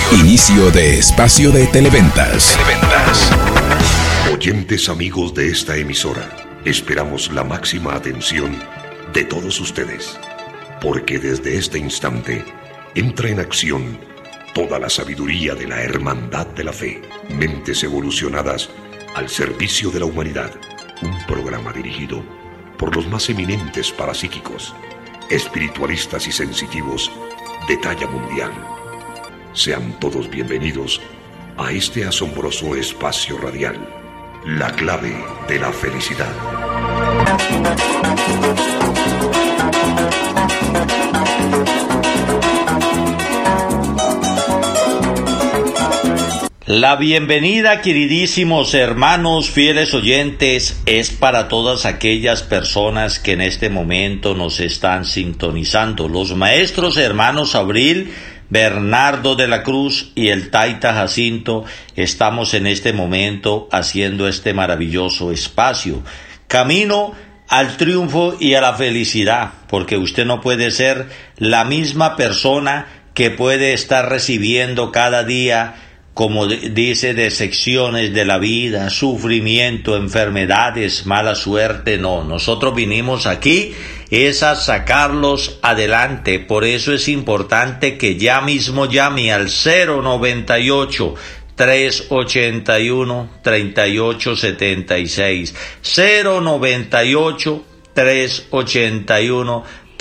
Inicio de espacio de Televentas. Oyentes amigos de esta emisora, esperamos la máxima atención de todos ustedes, porque desde este instante entra en acción toda la sabiduría de la Hermandad de la Fe, mentes evolucionadas al servicio de la humanidad, un programa dirigido por los más eminentes parapsíquicos, espiritualistas y sensitivos de talla mundial. Sean todos bienvenidos a este asombroso espacio radial, la clave de la felicidad. La bienvenida, queridísimos hermanos fieles oyentes, es para todas aquellas personas que en este momento nos están sintonizando. Los maestros hermanos Abril, Bernardo de la Cruz y el Taita Jacinto estamos en este momento haciendo este maravilloso espacio. Camino al triunfo y a la felicidad, porque usted no puede ser la misma persona que puede estar recibiendo cada día, como dice, decepciones de la vida, sufrimiento, enfermedades, mala suerte. No, nosotros vinimos aquí es a sacarlos adelante. Por eso es importante que ya mismo llame al 098 381 3876, 098 381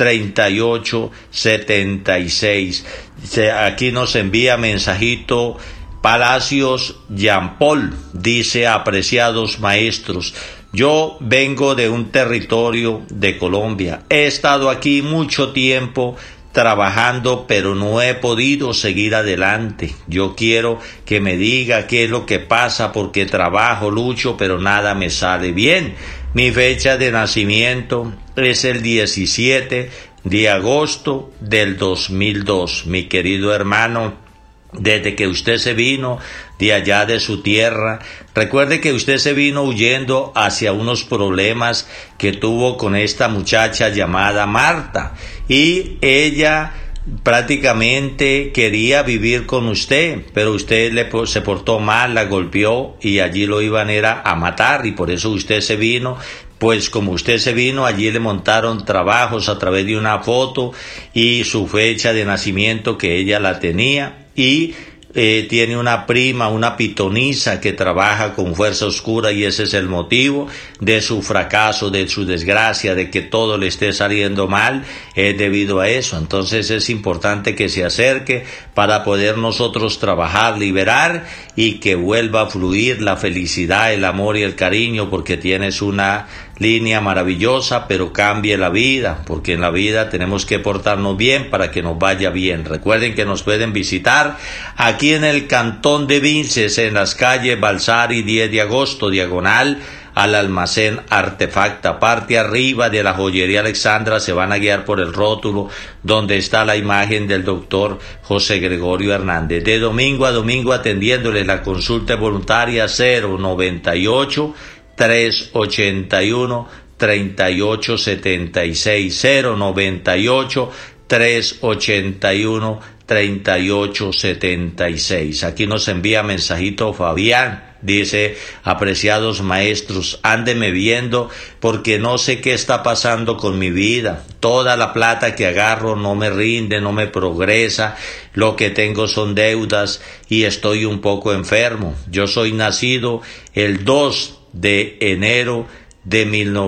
3876. Aquí nos envía mensajito Palacios Jean Paul, dice: apreciados maestros, yo vengo de un territorio de Colombia, he estado aquí mucho tiempo trabajando, pero no he podido seguir adelante. Yo quiero que me diga qué es lo que pasa, porque trabajo, lucho, pero nada me sale bien. Mi fecha de nacimiento es el 17 de agosto del 2002. Mi querido hermano, desde que usted se vino de allá de su tierra, recuerde que usted se vino huyendo hacia unos problemas que tuvo con esta muchacha llamada Marta, y ella prácticamente quería vivir con usted, pero usted se portó mal, la golpeó y allí lo iban a matar, y por eso usted se vino. Pues como usted se vino, allí le montaron trabajos a través de una foto y su fecha de nacimiento, que ella la tenía, y tiene una prima, una pitonisa, que trabaja con fuerza oscura, y ese es el motivo de su fracaso, de su desgracia, de que todo le esté saliendo mal, es debido a eso. Entonces es importante que se acerque para poder nosotros trabajar, liberar, y que vuelva a fluir la felicidad, el amor y el cariño, porque tienes una línea maravillosa, pero cambie la vida, porque en la vida tenemos que portarnos bien para que nos vaya bien. Recuerden que nos pueden visitar aquí en el Cantón de Vinces, en las calles Balsari 10 de agosto, diagonal al almacén Artefacta. Parte arriba de la joyería Alexandra se van a guiar por el rótulo donde está la imagen del doctor José Gregorio Hernández. De domingo a domingo atendiéndole la consulta voluntaria 098 381 3876, 098 381 3876. Aquí nos envía mensajito Fabián, dice: apreciados maestros, ándeme viendo, porque no sé qué está pasando con mi vida. Toda la plata que agarro no me rinde, no me progresa, lo que tengo son deudas y estoy un poco enfermo. Yo soy nacido el 2 de enero de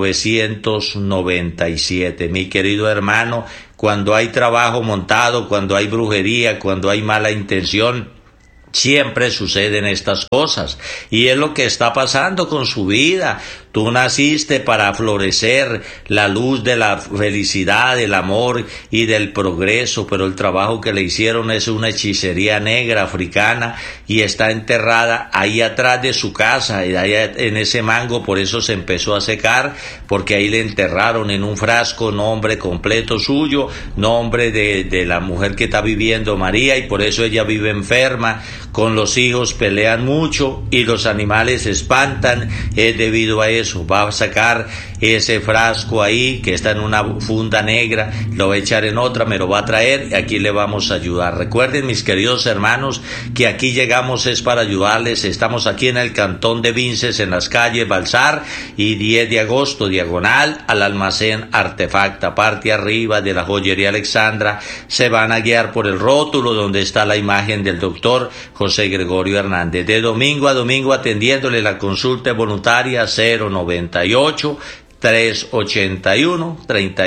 1997. Mi querido hermano, cuando hay trabajo montado, cuando hay brujería, cuando hay mala intención, siempre suceden estas cosas, y es lo que está pasando con su vida. Tú naciste para florecer la luz de la felicidad, del amor y del progreso, pero el trabajo que le hicieron es una hechicería negra africana y está enterrada ahí atrás de su casa, y allá en ese mango. Por eso se empezó a secar, porque ahí le enterraron en un frasco nombre completo suyo, nombre de la mujer que está viviendo, María, y por eso ella vive enferma. Con los hijos pelean mucho y los animales se espantan, es debido a eso. Va a sacar ese frasco ahí que está en una funda negra, lo va a echar en otra, me lo va a traer y aquí le vamos a ayudar. Recuerden, mis queridos hermanos, que aquí llegamos es para ayudarles. Estamos aquí en el cantón de Vinces, en las calles Balsar y 10 de agosto, diagonal al almacén Artefacta, parte arriba de la joyería Alexandra. Se van a guiar por el rótulo donde está la imagen del doctor José Gregorio Hernández. De domingo a domingo atendiéndole la consulta voluntaria 098 381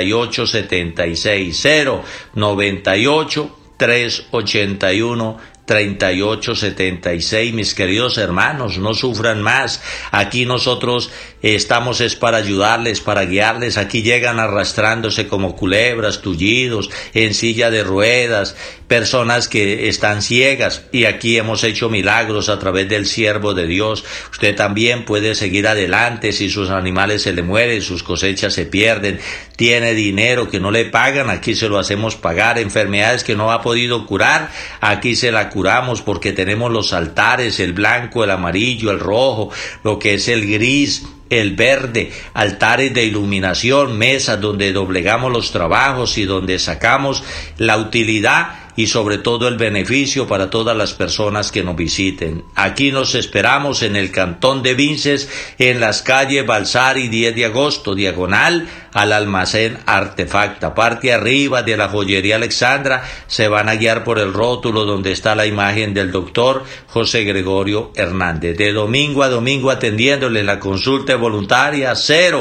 3876 098 381 3876. Mis queridos hermanos, no sufran más. Aquí nosotros estamos es para ayudarles, para guiarles. Aquí llegan arrastrándose como culebras, tullidos, en silla de ruedas, personas que están ciegas, y aquí hemos hecho milagros a través del siervo de Dios. Usted también puede seguir adelante. Si sus animales se le mueren, sus cosechas se pierden, tiene dinero que no le pagan, aquí se lo hacemos pagar. Enfermedades que no ha podido curar, aquí se la curamos, porque tenemos los altares, el blanco, el amarillo, el rojo, lo que es el gris, el verde, altares de iluminación, mesas donde doblegamos los trabajos y donde sacamos la utilidad y sobre todo el beneficio para todas las personas que nos visiten. Aquí nos esperamos en el cantón de Vinces, en las calles Balsar y 10 de agosto, diagonal al almacén Artefacta, parte arriba de la joyería Alexandra. Se van a guiar por el rótulo donde está la imagen del doctor José Gregorio Hernández. De domingo a domingo atendiéndole la consulta voluntaria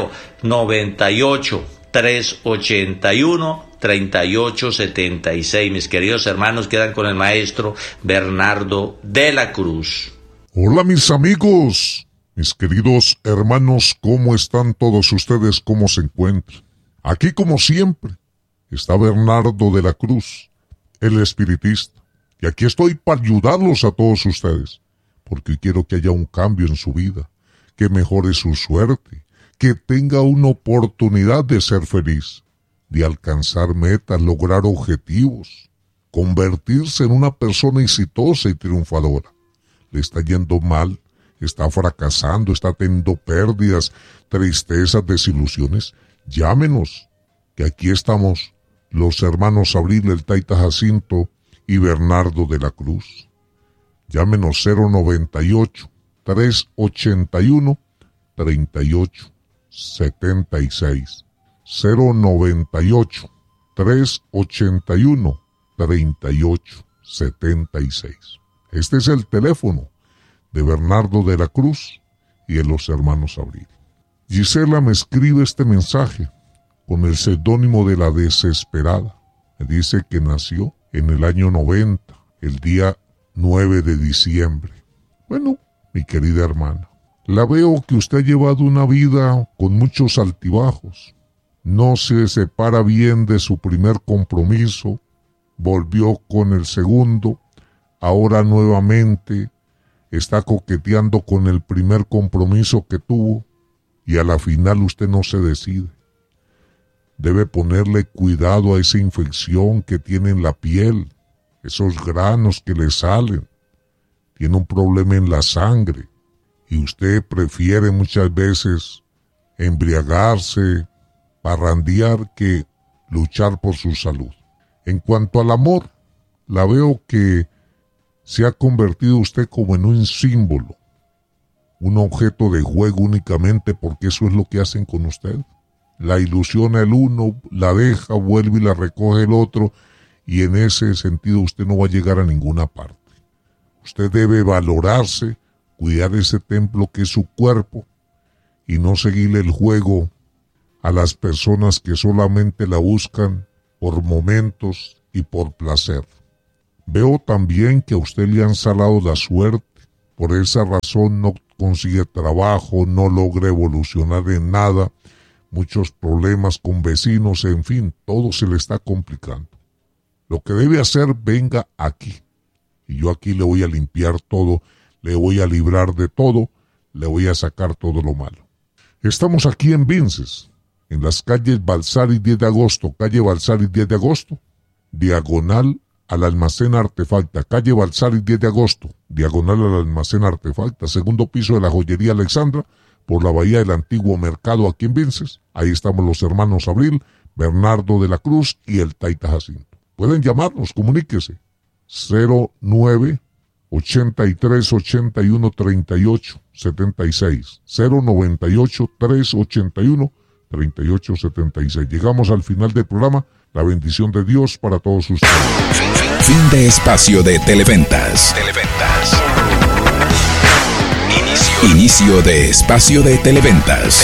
098 381 3876. Mis queridos hermanos, quedan con el maestro Bernardo de la Cruz. Hola mis amigos, mis queridos hermanos, ¿cómo están todos ustedes? ¿Cómo se encuentran? Aquí como siempre está Bernardo de la Cruz, el espiritista, y aquí estoy para ayudarlos a todos ustedes, porque quiero que haya un cambio en su vida, que mejore su suerte, que tenga una oportunidad de ser feliz, de alcanzar metas, lograr objetivos, convertirse en una persona exitosa y triunfadora. Le está yendo mal, está fracasando, está teniendo pérdidas, tristezas, desilusiones. Llámenos, que aquí estamos los hermanos Abril, el Taita Jacinto y Bernardo de la Cruz. Llámenos 098 381 3876. 098 381 3876. Este es el teléfono de Bernardo de la Cruz y de los hermanos Abril. Gisela me escribe este mensaje con el seudónimo de La Desesperada. Me dice que nació en el año 90, el día 9 de diciembre. Bueno, mi querida hermana, la veo que usted ha llevado una vida con muchos altibajos. No se separa bien de su primer compromiso, volvió con el segundo, ahora nuevamente está coqueteando con el primer compromiso que tuvo y a la final usted no se decide. Debe ponerle cuidado a esa infección que tiene en la piel, esos granos que le salen, tiene un problema en la sangre y usted prefiere muchas veces embriagarse, parrandear que luchar por su salud. En cuanto al amor, la veo que se ha convertido usted como en un símbolo, un objeto de juego únicamente, porque eso es lo que hacen con usted. La ilusiona el uno, la deja, vuelve y la recoge el otro, y en ese sentido usted no va a llegar a ninguna parte. Usted debe valorarse, cuidar ese templo que es su cuerpo, y no seguirle el juego a las personas que solamente la buscan por momentos y por placer. Veo también que a usted le han salado la suerte, por esa razón no consigue trabajo, no logra evolucionar en nada, muchos problemas con vecinos, en fin, todo se le está complicando. Lo que debe hacer, venga aquí, y yo aquí le voy a limpiar todo, le voy a librar de todo, le voy a sacar todo lo malo. Estamos aquí en Vinces, en las calles Balsar y 10 de agosto, calle Balsar y 10 de agosto, diagonal al almacén Artefacta, calle Balsar y 10 de agosto, diagonal al almacén Artefacta, segundo piso de la joyería Alexandra, por la bahía del Antiguo Mercado aquí en Vinces. Ahí estamos los hermanos Abril, Bernardo de la Cruz y el Taita Jacinto. Pueden llamarnos, comuníquese. 09 83 81 38 76 098 381 38 76. Llegamos al final del programa. La bendición de Dios para todos ustedes. Fin de espacio de Televentas. Inicio de espacio de Televentas.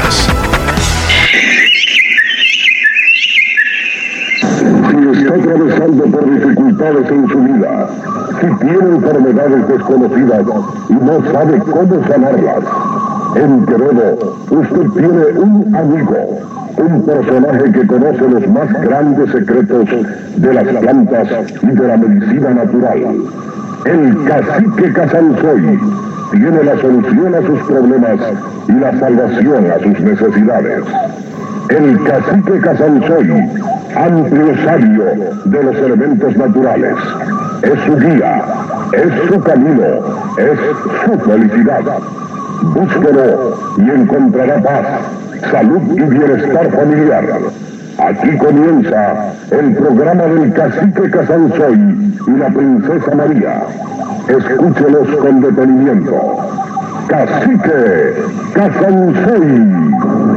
Si está atravesando por dificultades en su vida, si tiene enfermedades desconocidas y no sabe cómo sanarlas, en Quevedo usted tiene un amigo, un personaje que conoce los más grandes secretos de las plantas y de la medicina natural. El cacique Casansoy tiene la solución a sus problemas y la salvación a sus necesidades. El cacique Casansoy, amplio sabio de los elementos naturales, es su guía, es su camino, es su felicidad. Búsquelo y encontrará paz, salud y bienestar familiar. Aquí comienza el programa del cacique Casansoy y la princesa María. Escúchelos con detenimiento. Cacique Casansoy.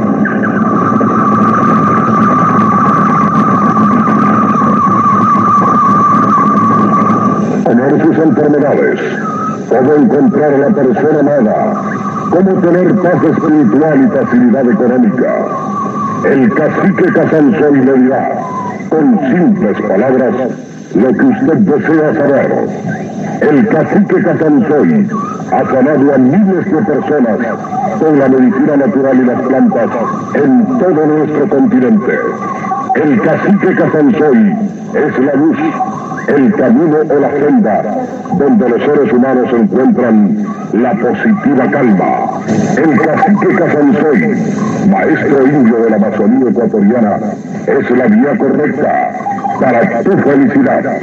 Sanar sus enfermedades, cómo encontrar a la persona amada, cómo tener paz espiritual y facilidad económica. El cacique Casansoy le dirá, con simples palabras, lo que usted desea saber. El cacique Casansoy ha sanado a miles de personas con la medicina natural y las plantas en todo nuestro continente. El cacique Casansoy es la luz, el camino o la senda donde los seres humanos encuentran la positiva calma. El cacique Casansoy, maestro indio de la Amazonía ecuatoriana, es la vía correcta para tu felicidad.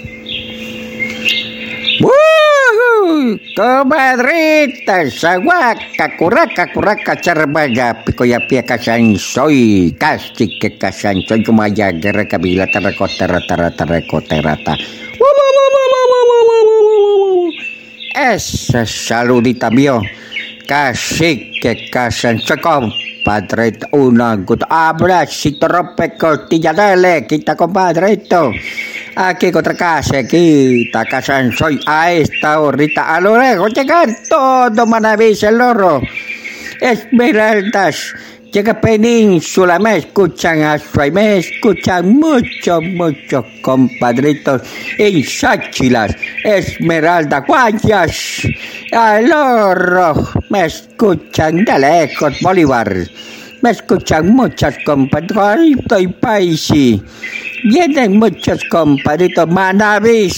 Comadrita, saguaca, curraca, charbaga, picoyapia, Casansoy, cacique Casansoy, kumaya, guerra, kabila, terrata. Esa saludita mío, cacique Casansoy, compadrito, una good abracito, rompe costilla, dale, quita, compadrito. Aquí contra Caciquita Casansoy, a esta horita, a lo lejos llegan todo Manaví, el Oro, Esmeraldas, llega Península, me escuchan Azuay, me escuchan mucho, compadritos, en Sáchilas, Esmeralda, Guayas, al Oro, me escuchan de lejos, Bolívar, me escuchan muchas compadritos y paisi. Vienen muchos compadritos, Manaví,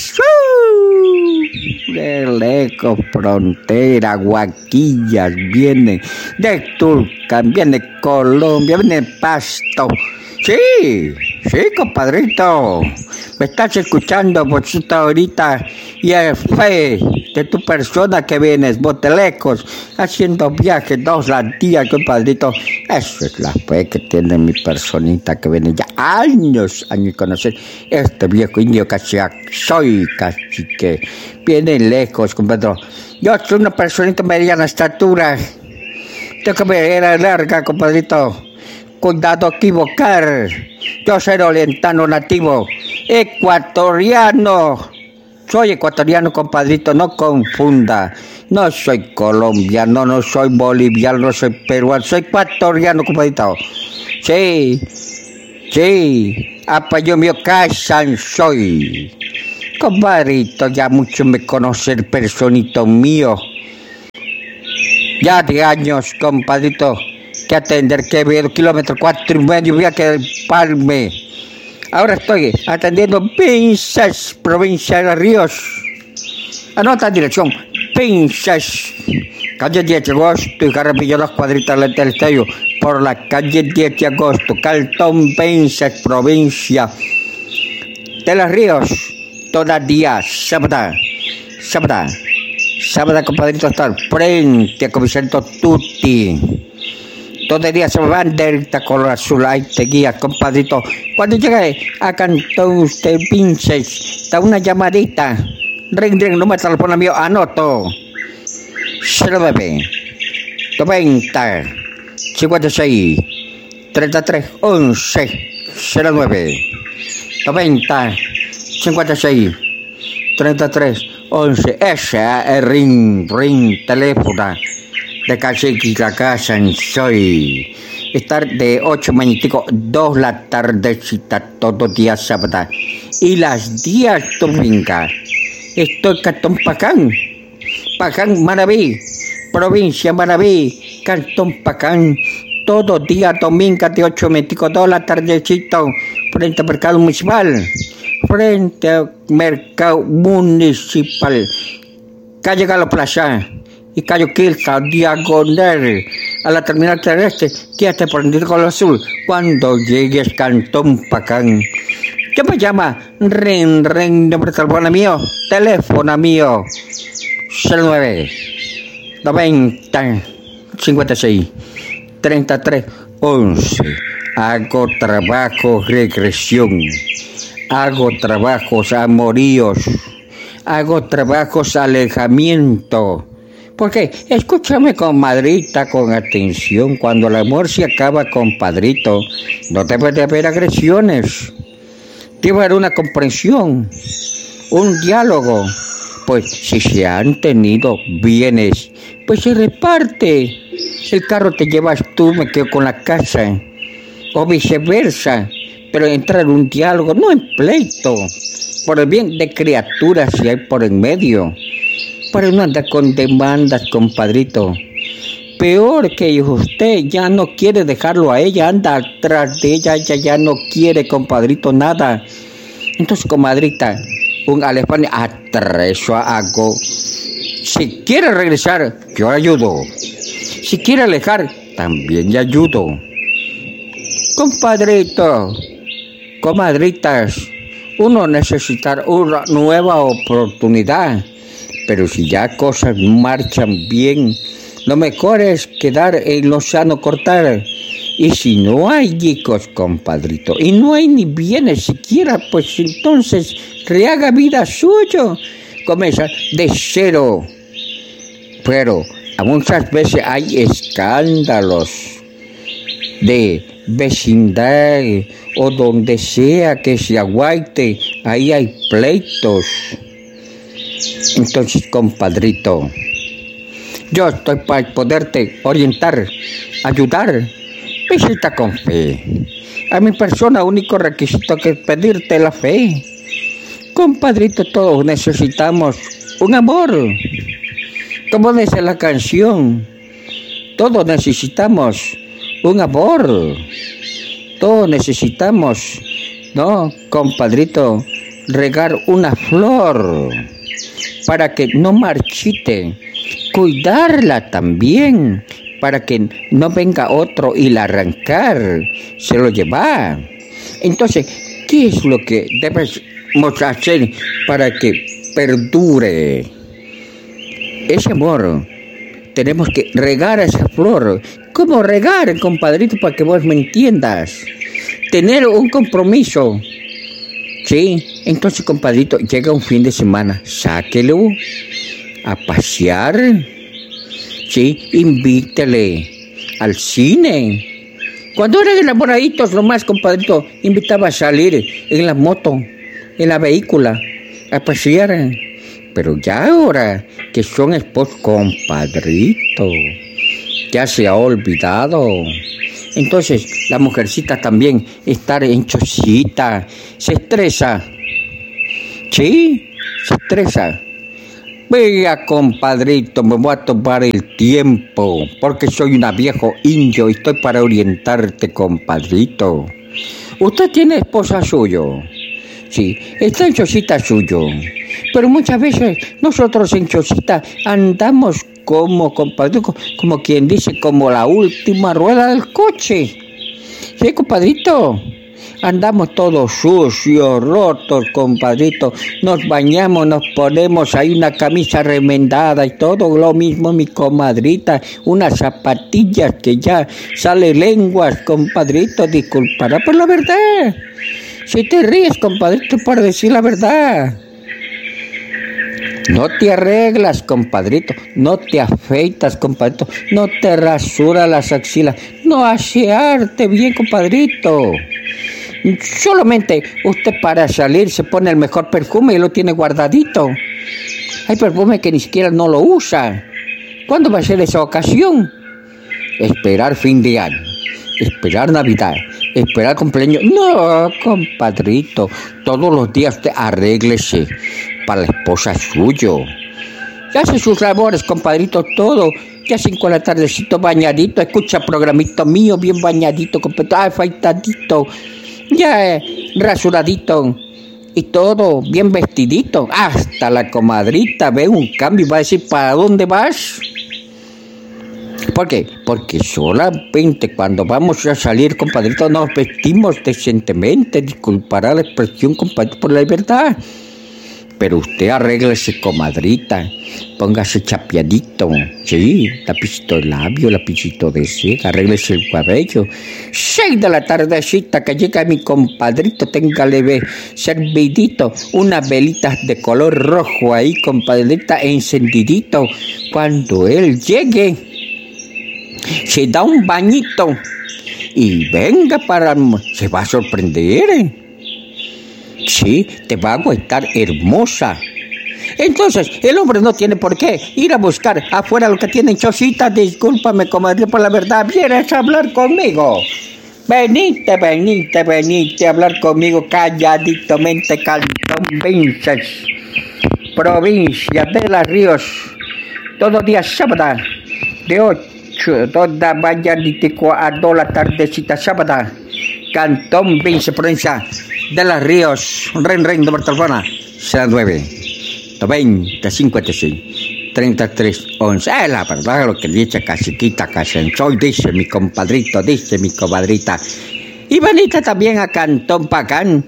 de lejos, Frontera, Guaquillas, vienen de Tulcán, viene Colombia, viene Pasto. Sí, compadrito, me estás escuchando, vosito, ahorita, y es fe de tu persona que vienes, botelecos, haciendo viajes 2 días, compadrito. Esa es la fe que tiene mi personita que viene ya años conocer este viejo indio Casansoy, cacique. Viene lejos, compadre. Yo soy una personita mediana estatura, tengo que ver larga, compadrito. Cuidado equivocar. Yo soy orientano nativo, ecuatoriano. Soy ecuatoriano, compadrito, no confunda. No soy colombiano, no soy boliviano, no soy peruano, soy ecuatoriano, compadrito. Sí. Apellido mío Casansoy. Compadrito, ya mucho me conoce el personito mío. Ya de años, compadrito, que atender Quevedo, 4,5 kilómetros, voy a que Palme. Ahora estoy atendiendo Vinces, provincia de Ríos. Anota dirección, Vinces, calle 10 de agosto y Carapillo Las Cuadritas del Estadio, por la calle 10 de agosto, Caltón, Vinces, provincia de Los Ríos. Todavía, sábado, sábado, compadrito, hasta al frente a Comisario Tutti. Todo el día se van directa con la Zulay, te guía, compadrito. Cuando llegue a Cantón, usted pinche, da una llamadita. Ring, número de teléfono mío, anoto. 09 90 56 33 11 09 90 56 33 11. Ese es el ring, teléfono de Cacique la casa en Soy. Estar de 8 mañanico, 2 la tardecita, todo día sábado. Y las días domingas. Estoy en Cantón Pacán, Manaví, provincia Manaví, Cantón Pacán, todo día domingo de 8 mañanico, 2 la tardecita, frente al mercado municipal. Frente al mercado municipal, calle Galo Plaza y calle Quilca, diagonal a la terminal terrestre, quédate prendido con lo azul cuando llegues Cantón Pacán. ¿Qué me llama? Ring, número de teléfono mío, 09 90 56 33 11. Hago trabajo regresión. Hago trabajos amoríos, hago trabajos alejamiento. Porque, escúchame, comadrita, con atención, cuando el amor se acaba, compadrito, no debe de haber agresiones. Debe haber una comprensión, un diálogo. Pues si se han tenido bienes, pues se reparte. El carro te llevas tú, me quedo con la casa, o viceversa. Pero entrar en un diálogo, no en pleito, por el bien de criaturas si hay por en medio. Pero no anda con demandas, compadrito. Peor que usted ya no quiere dejarlo a ella, anda atrás de ella ya no quiere, compadrito, nada. Entonces, comadrita, un alefán atreso hago. Si quiere regresar, yo ayudo. Si quiere alejar, también le ayudo. Compadrito, comadritas, uno necesita una nueva oportunidad, pero si ya cosas marchan bien, lo mejor es quedar en lo sano, cortar. Y si no hay hijos, compadrito, y no hay ni bienes siquiera, pues entonces rehaga vida suyo, comienza de cero. Pero muchas veces hay escándalos de vecindad o donde sea que se aguante, ahí hay pleitos. Entonces, compadrito, yo estoy para poderte orientar, ayudar. Visita con fe. A mi persona, único requisito que es pedirte la fe. Compadrito, todos necesitamos un amor. Como dice la canción, todos necesitamos un amor. Todos necesitamos, ¿no, compadrito? Regar una flor para que no marchite. Cuidarla también para que no venga otro y la arrancar, se lo lleva. Entonces, ¿qué es lo que debemos hacer para que perdure ese amor? Tenemos que regar esa flor. ¿Cómo regar, compadrito, para que vos me entiendas? Tener un compromiso. Sí, entonces, compadrito, llega un fin de semana, sáquelo a pasear. Sí, invítele al cine. Cuando eran enamoraditos, nomás, compadrito, invitaba a salir en la moto, en la vehícula, a pasear. Pero ya ahora que son esposos, compadrito, ya se ha olvidado. Entonces, la mujercita también, estar en chocita, se estresa. Sí, se estresa. Vea, compadrito, me voy a tomar el tiempo, porque soy una viejo indio y estoy para orientarte, compadrito. Usted tiene esposa suyo. Sí, está en chocita suyo. Pero muchas veces nosotros en chocita andamos como, compadrito, como quien dice, como la última rueda del coche. Sí, compadrito. andamos todos sucios, rotos, compadrito. Nos bañamos, nos ponemos ahí una camisa remendada y todo lo mismo, mi comadrita. Unas zapatillas que ya sale lenguas, compadrito. Disculpará por la verdad. Si te ríes, compadrito, por decir la verdad. No te arreglas, compadrito, no te afeitas, compadrito, no te rasuras las axilas, no asearte bien, compadrito. Solamente usted para salir se pone el mejor perfume y lo tiene guardadito. Hay perfume que ni siquiera no lo usa. ¿Cuándo va a ser esa ocasión? Esperar fin de año, esperar Navidad, esperar cumpleaños. No, compadrito, todos los días usted arréglese para la esposa suyo. Ya hace sus labores, compadrito, todo. Ya 5 de la tardecito bañadito, escucha programito mío, bien bañadito, completo, afeitadito, ya rasuradito y todo, bien vestidito. Hasta la comadrita ve un cambio y va a decir, ¿para dónde vas? ¿Por qué? Porque solamente cuando vamos a salir, compadrito, nos vestimos decentemente. Disculpará la expresión, compadrito, por la verdad. Pero usted arréglese, comadrita, póngase chapeadito, sí, lapicito de labio, lapicito de ceja, arréglese el cabello. 6 de la tardecita que llega mi compadrito, téngale servidito, unas velitas de color rojo ahí, compadrita, encendidito. Cuando él llegue, se da un bañito y venga se va a sorprender. Sí, te va a gustar hermosa. Entonces, el hombre no tiene por qué ir a buscar afuera lo que tienen chocita. Discúlpame, comadre, por la verdad. ¿Vienes a hablar conmigo? Venite a hablar conmigo calladitamente, Cantón Vinces, provincia de Los Ríos. Todos días sábado, de 8 toda mañanitico a 2 la tardecita sábado. Cantón Vinces, provincia de Los Ríos, Ren de Barcelona, 09 90 56 33 11. Es la verdad lo que dice caciquita Casensoy, dice mi compadrito, dice mi comadrita. Y venite también a Cantón Pagán,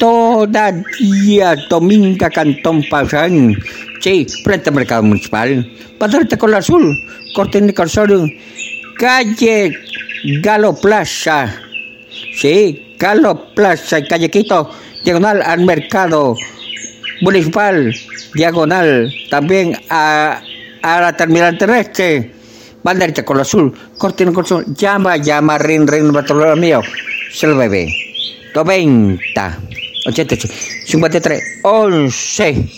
todavía domingo Cantón Pagán, sí, frente al mercado municipal, Padrete con la Azul, Corte de Corsoro, calle Galo Plaza, sí, Galo Plaza y calle Quito, diagonal al mercado municipal, diagonal también a la terminal terrestre, Banderita con la Azul, Cortina con Azul, llama, rin, Bartolomé mío, se lo bebé, 90, 88, 53, 11.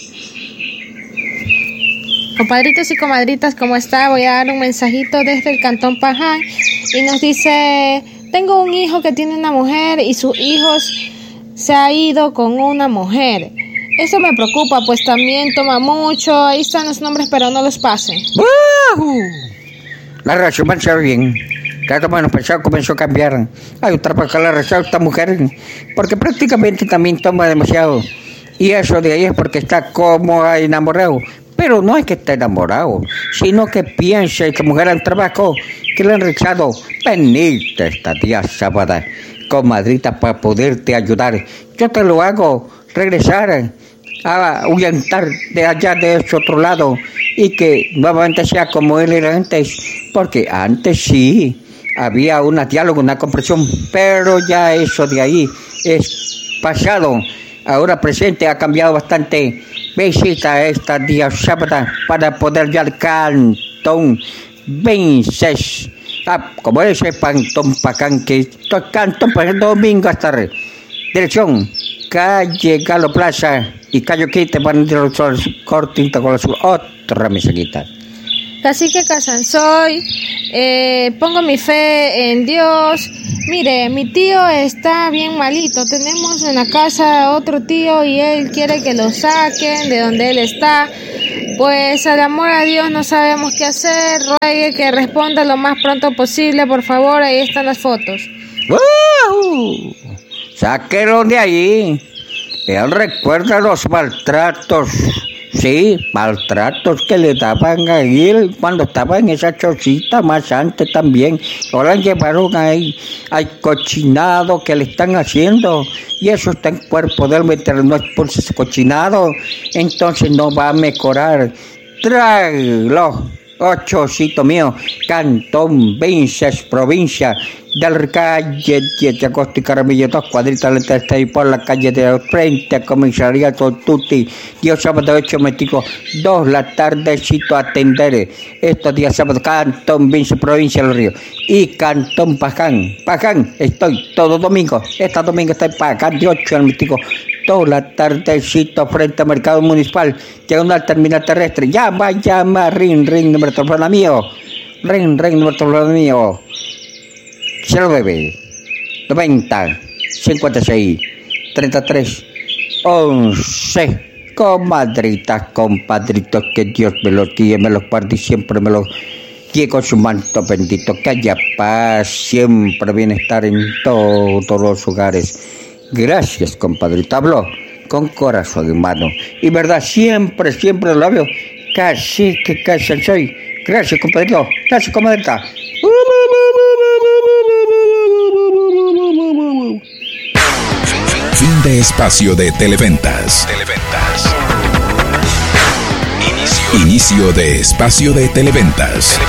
Compadritos y comadritas, ¿cómo está? Voy a dar un mensajito desde el Cantón Paján y nos dice: tengo un hijo que tiene una mujer y sus hijos se ha ido con una mujer. Eso me preocupa, pues también toma mucho. Ahí están los nombres, pero no los pasen. La relación va a ser bien. Cada menos pensado comenzó a cambiar. Hay otra para la relación esta mujer, porque prácticamente también toma demasiado. Y eso de ahí es porque está como enamorado. Pero no es que esté enamorado, sino que piense que mujer al trabajo, que le han rechazado. Venite esta día sábado, comadrita, para poderte ayudar. Yo te lo hago regresar a ahuyentar de allá de ese otro lado y que nuevamente sea como él era antes, porque antes sí había un diálogo, una comprensión, pero ya eso de ahí es pasado. Ahora presente ha cambiado bastante. Visita esta día sábado para poder ya al Cantón Vinces. Como ese Cantón Pacán, que Cantón Pacán domingo hasta dirección calle Galo Plaza y calle Quite van a los cortita con su otra mesita. Cacique Casansoy, pongo mi fe en Dios. Mire, mi tío está bien malito. Tenemos en la casa otro tío y él quiere que lo saquen de donde él está. Pues al amor a Dios no sabemos qué hacer. Ruegue que responda lo más pronto posible, por favor. Ahí están las fotos. Sáquelo de ahí. Él recuerda los maltratos Sí, maltratos que le daban a él cuando estaba en esa chocita, más antes también. Ahora llevaron ahí al cochinado que le están haciendo. Y eso está en el cuerpo de él, mientras no expulse ese cochinado, entonces no va a mejorar. Tráelo, ochocito mío, Cantón Vinces, provincia del calle 10 de agosto y Caramillo, 2 cuadritas, está ahí por la calle de frente a Comisariato Tutti. Dios sábado 8 metico, 2 la tardecito atender. Estos días sábado, Cantón Vinces, provincia del Río. Y Cantón Paján, estoy todo domingo. Esta domingo estoy Paján de 8 al metico. Toda la tardecito frente al mercado municipal, diagonal terminal terrestre. Llama, ring, número teléfono mío. Ring, número teléfono mío. 09 90 56 33 11. Comadritas, compadritos, que Dios me los guíe, me los guarde y siempre me los guíe con su manto bendito. Que haya paz, siempre bienestar en todos los hogares. Gracias, compadrito. Hablo con corazón en mano. Y verdad, siempre lo hablo. Casi soy. Gracias, compadrito. Gracias, comadrita. Fin de espacio de Televentas. Inicio de espacio de Televentas.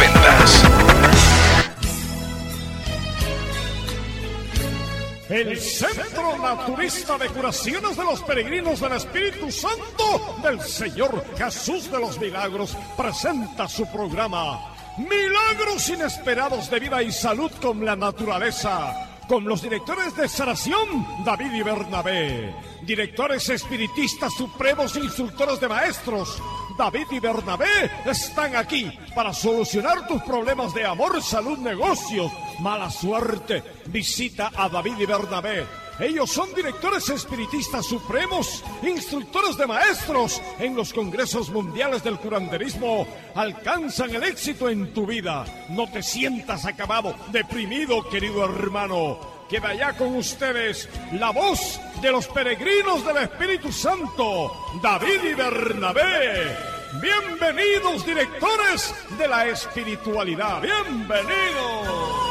El Centro Naturista de Curaciones de los Peregrinos del Espíritu Santo del Señor Jesús de los Milagros presenta su programa Milagros Inesperados de Vida y Salud con la Naturaleza, con los directores de sanación David y Bernabé, directores espiritistas supremos e instructores de maestros David y Bernabé están aquí para solucionar tus problemas de amor, salud, negocios, mala suerte. Visita a David y Bernabé. Ellos son directores espiritistas supremos, instructores de maestros. En los congresos mundiales del curanderismo alcanzan el éxito en tu vida. No te sientas acabado, deprimido, querido hermano. Queda ya con ustedes la voz de los peregrinos del Espíritu Santo, David y Bernabé. Bienvenidos, directores de la espiritualidad. Bienvenidos.